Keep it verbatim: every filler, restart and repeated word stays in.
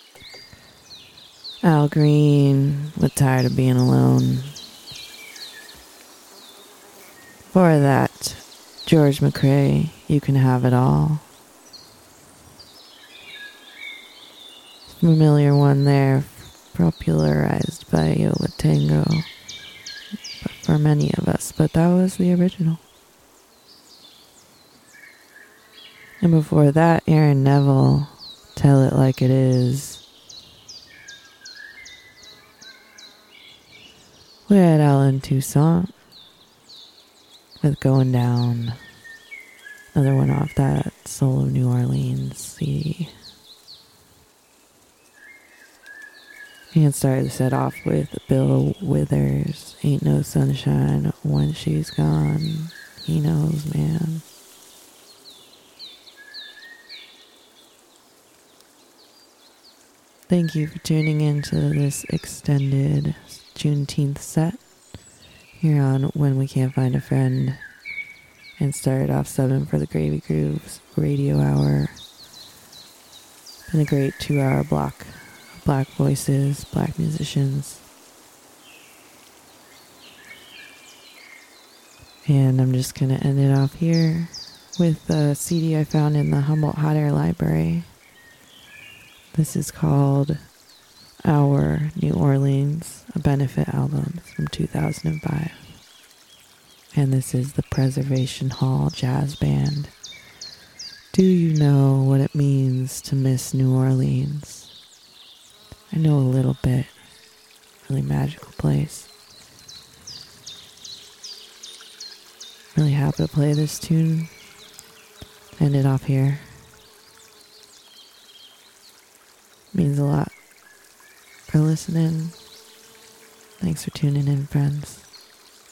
Al Green with Tired of Being Alone. For that, George McRae, You Can Have It All. Familiar one there, popularized by Yo La Tengo, but for many of us, but that was the original. And before that, Aaron Neville, Tell It Like It Is. We had Alan Toussaint with Going Down. Another one off that Soul of New Orleans C D. And started the set off with Bill Withers, Ain't No Sunshine When She's Gone. He knows, man. Thank you for tuning in to this extended Juneteenth set here on When We Can't Find a Friend, and started off seven for the Gravy Grooves radio hour. Been a great two hour block of black voices, black musicians. And I'm just gonna end it off here with a C D I found in the Humboldt Hot Air Library. This is called Our New Orleans, a benefit album from two thousand five. And this is the Preservation Hall Jazz Band. Do you know what it means to miss New Orleans? I know a little bit. Really magical place. Really happy to play this tune. End it off here. Means a lot for listening. Thanks for tuning in, friends.